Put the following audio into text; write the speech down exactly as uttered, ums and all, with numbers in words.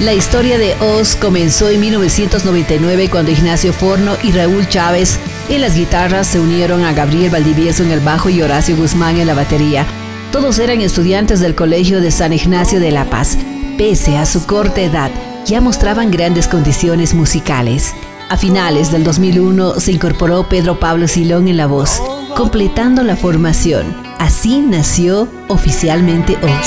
La historia de Oz comenzó en mil novecientos noventa y nueve cuando Ignacio Forno y Raúl Chávez en las guitarras se unieron a Gabriel Valdivieso en el bajo y Horacio Guzmán en la batería. Todos eran estudiantes del Colegio de San Ignacio de La Paz. Pese a su corta edad, ya mostraban grandes condiciones musicales. A finales del dos mil uno se incorporó Pedro Pablo Silón en la voz, completando la formación. Así nació oficialmente Oz.